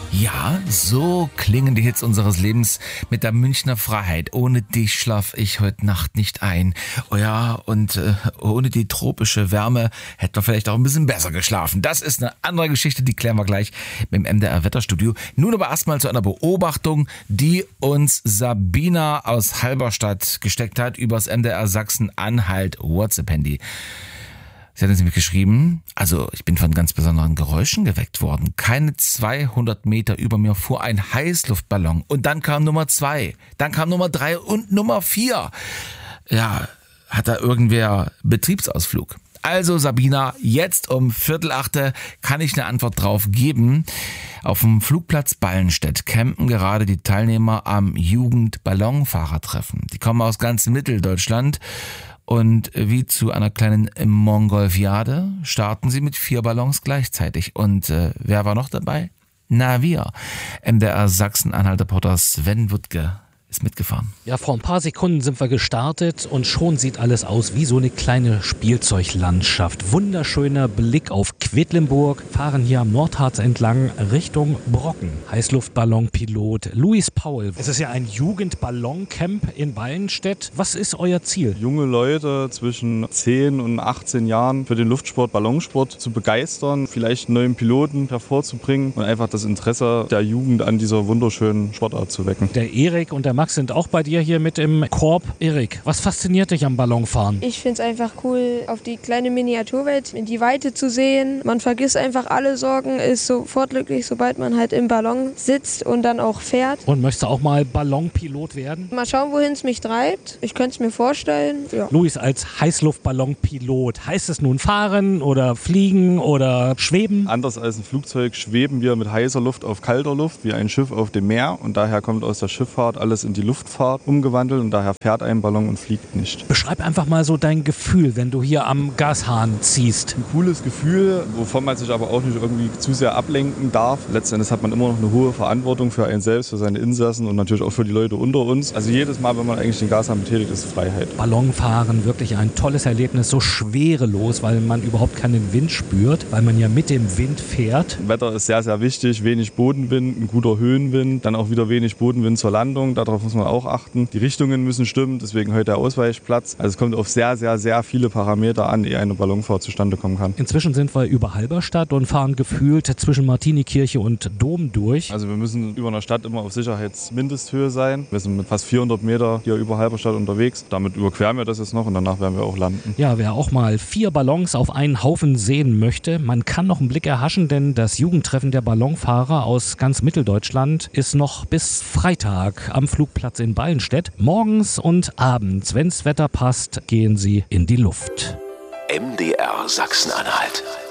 Ja, so klingen die Hits unseres Lebens mit der Münchner Freiheit. Ohne dich schlaf ich heute Nacht nicht ein. Oh ja, und ohne die tropische Wärme hätten wir vielleicht auch ein bisschen besser geschlafen. Das ist eine andere Geschichte, die klären wir gleich mit dem MDR Wetterstudio. Nun aber erstmal zu einer Beobachtung, die uns Sabina aus Halberstadt gesteckt hat übers MDR Sachsen-Anhalt WhatsApp-Handy. Sie hat uns nämlich geschrieben, also ich bin von ganz besonderen Geräuschen geweckt worden. Keine 200 Meter über mir fuhr ein Heißluftballon und dann kam Nummer 2, dann kam Nummer 3 und Nummer 4. Ja, hat da irgendwer Betriebsausflug? Also Sabina, jetzt um 7:45 kann ich eine Antwort drauf geben. Auf dem Flugplatz Ballenstedt campen gerade die Teilnehmer am Jugendballonfahrertreffen. Die kommen aus ganz Mitteldeutschland. Und wie zu einer kleinen Mongolfiade starten sie mit 4 Ballons gleichzeitig. Und wer war noch dabei? Na, wir. MDR Sachsen-Anhalt-Reporter Sven Wuttke ist mitgefahren. Ja, vor ein paar Sekunden sind wir gestartet und schon sieht alles aus wie so eine kleine Spielzeuglandschaft. Wunderschöner Blick auf Quedlinburg, fahren hier am Nordharz entlang Richtung Brocken. Heißluftballonpilot Luis Paul. Es ist ja ein Jugendballoncamp in Ballenstedt. Was ist euer Ziel? Junge Leute zwischen 10 und 18 Jahren für den Luftsport, Ballonsport zu begeistern, vielleicht einen neuen Piloten hervorzubringen und einfach das Interesse der Jugend an dieser wunderschönen Sportart zu wecken. Der Erik und der Max sind auch bei dir hier mit im Korb. Erik, was fasziniert dich am Ballonfahren? Ich finde es einfach cool, auf die kleine Miniaturwelt in die Weite zu sehen. Man vergisst einfach alle Sorgen, ist sofort glücklich, sobald man halt im Ballon sitzt und dann auch fährt. Und möchtest du auch mal Ballonpilot werden? Mal schauen, wohin es mich treibt. Ich könnte es mir vorstellen. Ja. Luis, als Heißluftballonpilot, heißt es nun fahren oder fliegen oder schweben? Anders als ein Flugzeug schweben wir mit heißer Luft auf kalter Luft, wie ein Schiff auf dem Meer. Und daher kommt aus der Schifffahrt alles in die Luftfahrt umgewandelt und daher fährt ein Ballon und fliegt nicht. Beschreib einfach mal so dein Gefühl, wenn du hier am Gashahn ziehst. Ein cooles Gefühl, wovon man sich aber auch nicht irgendwie zu sehr ablenken darf. Letztendlich hat man immer noch eine hohe Verantwortung für einen selbst, für seine Insassen und natürlich auch für die Leute unter uns. Also jedes Mal, wenn man eigentlich den Gashahn betätigt, ist Freiheit. Ballonfahren, wirklich ein tolles Erlebnis, so schwerelos, weil man überhaupt keinen Wind spürt, weil man ja mit dem Wind fährt. Wetter ist sehr, sehr wichtig, wenig Bodenwind, ein guter Höhenwind, dann auch wieder wenig Bodenwind zur Landung. Darauf muss man auch achten. Die Richtungen müssen stimmen, deswegen heute der Ausweichplatz. Also es kommt auf sehr, sehr, sehr viele Parameter an, ehe eine Ballonfahrt zustande kommen kann. Inzwischen sind wir über Halberstadt und fahren gefühlt zwischen Martinikirche und Dom durch. Also wir müssen über einer Stadt immer auf Sicherheitsmindesthöhe sein. Wir sind mit fast 400 Meter hier über Halberstadt unterwegs. Damit überqueren wir das jetzt noch und danach werden wir auch landen. Ja, wer auch mal 4 Ballons auf einen Haufen sehen möchte, man kann noch einen Blick erhaschen, denn das Jugendtreffen der Ballonfahrer aus ganz Mitteldeutschland ist noch bis Freitag am Flugplatz in Ballenstedt. Morgens und abends, wenn's Wetter passt, gehen sie in die Luft. MDR Sachsen-Anhalt.